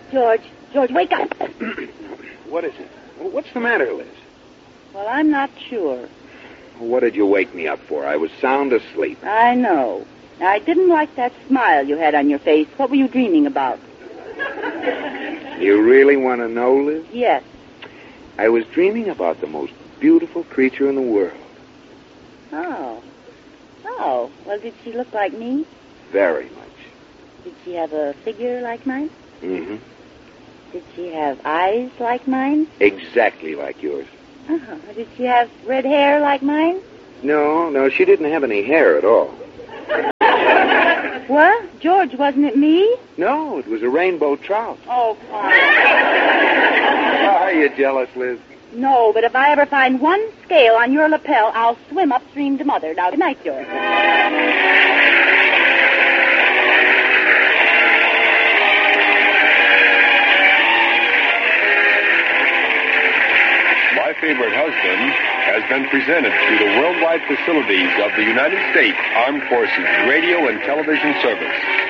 George, wake up. What is it? What's the matter, Liz? Well, I'm not sure. What did you wake me up for? I was sound asleep. I know. I didn't like that smile you had on your face. What were you dreaming about? You really want to know, Liz? Yes. I was dreaming about the most beautiful creature in the world. Oh. Oh. Well, did she look like me? Very much. Did she have a figure like mine? Mm-hmm. Did she have eyes like mine? Exactly like yours. Uh-huh. Did she have red hair like mine? No, she didn't have any hair at all. What? George, wasn't it me? No, it was a rainbow trout. Oh, fine. Are you jealous, Liz? No, but if I ever find one scale on your lapel, I'll swim upstream to Mother. Now, good night, George. My Favorite Husband has been presented through the worldwide facilities of the United States Armed Forces Radio and Television Service.